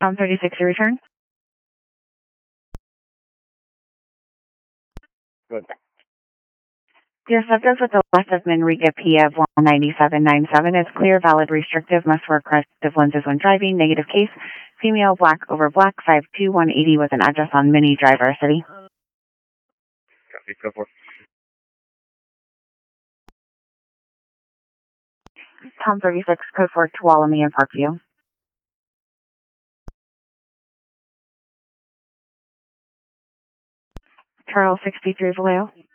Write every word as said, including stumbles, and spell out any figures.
Tom thirty-six, your return. Good. Dear subject with the left of Manrique P of one ninety-seven ninety-seven is clear, valid, restrictive, must wear corrective lenses when driving, negative case, female, black over black, five two one eighty with an address on Mini Driver City. Copy, go for Tom thirty-six, code for Tuolumne and Parkview. Charles sixty-three, Vallejo.